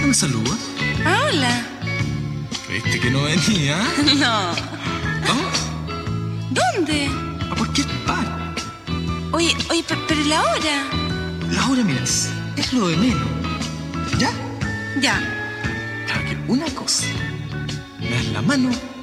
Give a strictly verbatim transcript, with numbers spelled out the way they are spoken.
me saluda? Ah, hola. ¿Creíste que no venía? No. ¿Vamos? ¿Dónde? ¿A cualquier parte? Oye, oye, pero, pero la hora. La hora, mira, es, es lo de menos. ¿Ya? Ya. Claro que una cosa. Me das la mano